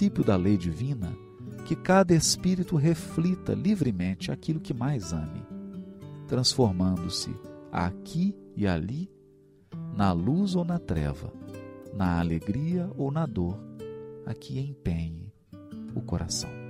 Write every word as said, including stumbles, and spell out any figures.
princípio da lei divina, que cada espírito reflita livremente aquilo que mais ame, transformando-se aqui e ali, na luz ou na treva, na alegria ou na dor, a que empenhe o coração.